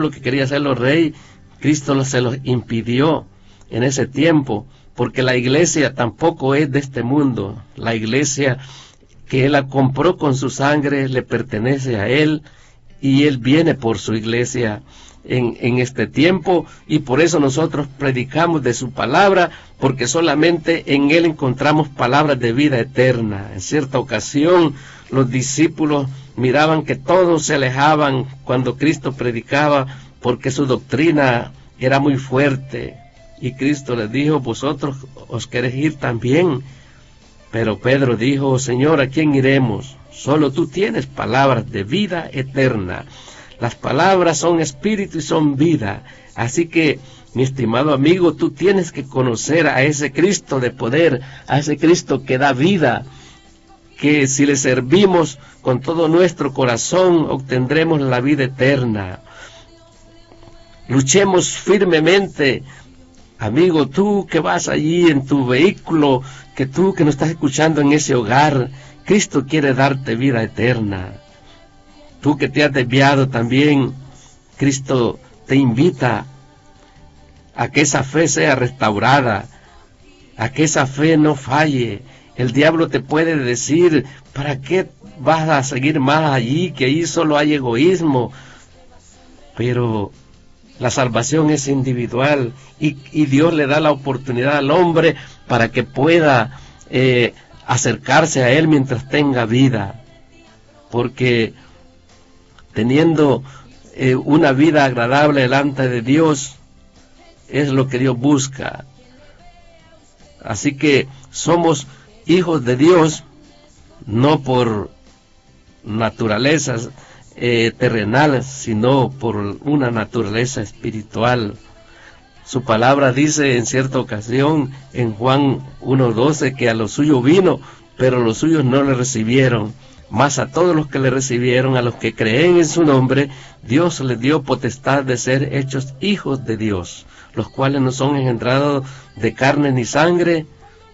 que quería hacerlo rey, Cristo se lo impidió en ese tiempo, porque la iglesia tampoco es de este mundo. La iglesia que Él la compró con su sangre le pertenece a Él, y Él viene por su iglesia en este tiempo, y por eso nosotros predicamos de su palabra, porque solamente en Él encontramos palabras de vida eterna. En cierta ocasión los discípulos miraban que todos se alejaban cuando Cristo predicaba, porque su doctrina era muy fuerte, y Cristo les dijo: vosotros os queréis ir también. Pero Pedro dijo: Señor, ¿a quién iremos? Solo tú tienes palabras de vida eterna. Las palabras son espíritu y son vida. Así que, mi estimado amigo, tú tienes que conocer a ese Cristo de poder, a ese Cristo que da vida, que si le servimos con todo nuestro corazón, obtendremos la vida eterna. Luchemos firmemente. Amigo, tú que vas allí en tu vehículo, que tú que nos estás escuchando en ese hogar, Cristo quiere darte vida eterna. Tú que te has desviado también, Cristo te invita a que esa fe sea restaurada, a que esa fe no falle. El diablo te puede decir: ¿para qué vas a seguir más allí? Que ahí solo hay egoísmo. Pero la salvación es individual, y Dios le da la oportunidad al hombre para que pueda acercarse a Él mientras tenga vida. Porque teniendo una vida agradable delante de Dios es lo que Dios busca. Así que somos hijos de Dios no por naturalezas terrenales, sino por una naturaleza espiritual. Su palabra dice en cierta ocasión en Juan 1:12 que a los suyos vino, pero los suyos no le recibieron. Mas a todos los que le recibieron, a los que creen en su nombre, Dios les dio potestad de ser hechos hijos de Dios, los cuales no son engendrados de carne ni sangre,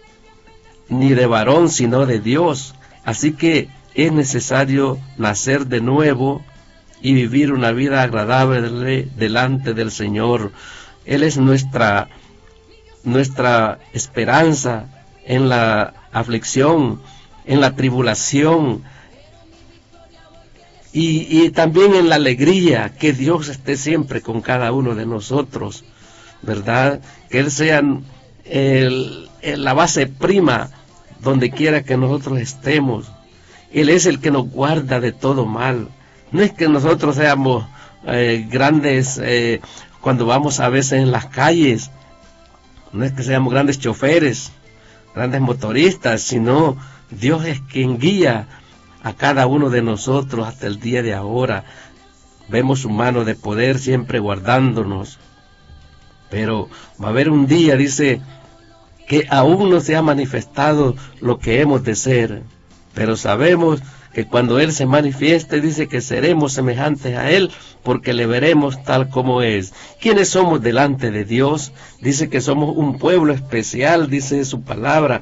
ni de varón, sino de Dios. Así que es necesario nacer de nuevo y vivir una vida agradable delante del Señor. Él es nuestra esperanza en la aflicción, en la tribulación, y también en la alegría. Que Dios esté siempre con cada uno de nosotros, ¿verdad? Que Él sea la base prima donde quiera que nosotros estemos. Él es el que nos guarda de todo mal. No es que nosotros seamos grandes cuando vamos a veces en las calles, no es que seamos grandes choferes, grandes motoristas, sino Dios es quien guía a cada uno de nosotros hasta el día de ahora. Vemos su mano de poder siempre guardándonos. Pero va a haber un día, dice, que aún no se ha manifestado lo que hemos de ser, pero sabemos que cuando Él se manifieste, dice que seremos semejantes a Él, porque le veremos tal como es. ¿Quiénes somos delante de Dios? Dice que somos un pueblo especial, dice su palabra,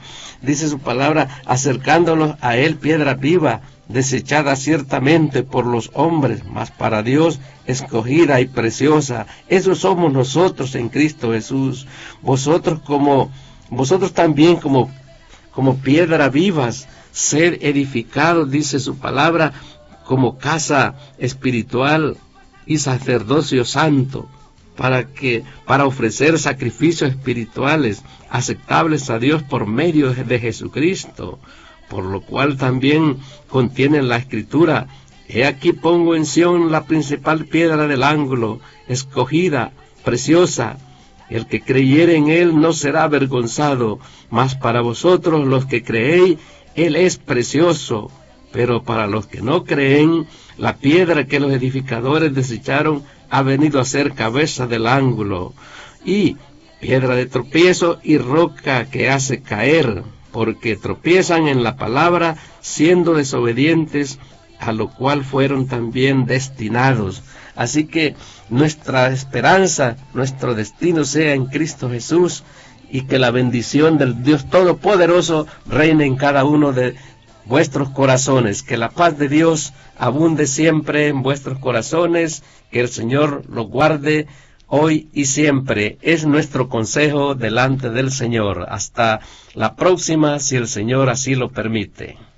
acercándonos a Él, piedra viva, desechada ciertamente por los hombres, mas para Dios escogida y preciosa. Eso somos nosotros en Cristo Jesús. Vosotros también como piedra vivas, ser edificados, dice su palabra, como casa espiritual y sacerdocio santo, para ofrecer sacrificios espirituales aceptables a Dios por medio de Jesucristo, por lo cual también contiene la Escritura: he aquí pongo en Sión la principal piedra del ángulo, escogida, preciosa. El que creyere en Él no será avergonzado, mas para vosotros los que creéis, Él es precioso. Pero para los que no creen, la piedra que los edificadores desecharon ha venido a ser cabeza del ángulo, y piedra de tropiezo y roca que hace caer, porque tropiezan en la palabra, siendo desobedientes, a lo cual fueron también destinados. Así que nuestra esperanza, nuestro destino sea en Cristo Jesús, y que la bendición del Dios Todopoderoso reine en cada uno de vuestros corazones. Que la paz de Dios abunde siempre en vuestros corazones, que el Señor los guarde hoy y siempre. Es nuestro consejo delante del Señor. Hasta la próxima, si el Señor así lo permite.